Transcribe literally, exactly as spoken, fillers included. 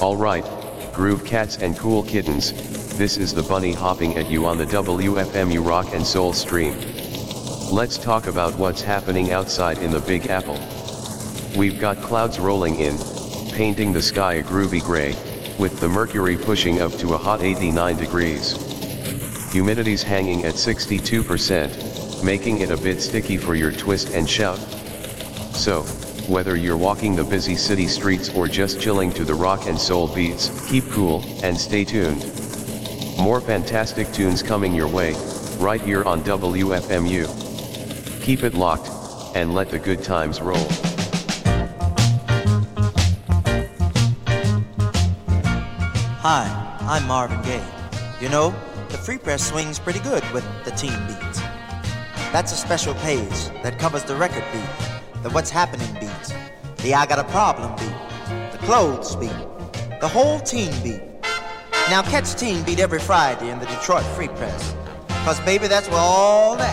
Alright, groove cats and cool kittens, this is the bunny hopping at you on the W F M U Rock and Soul stream. Let's talk about what's happening outside in the Big Apple. We've got clouds rolling in, painting the sky a groovy gray, with the mercury pushing up to a hot eighty-nine degrees. Humidity's hanging at sixty-two percent, making it a bit sticky for your twist and shout. So, whether you're walking the busy city streets or just chilling to the rock and soul beats, keep cool and stay tuned. More fantastic tunes coming your way, right here on W F M U. Keep it locked, and let the good times roll. Hi, I'm Marvin Gaye. You know, the Free Press swings pretty good with the teen beats. That's a special page that covers the record beat, the what's happening beats, the I got a problem beat, the clothes beat, the whole teen beat. Now catch Teen Beat every Friday in the Detroit Free Press, cause baby that's where all the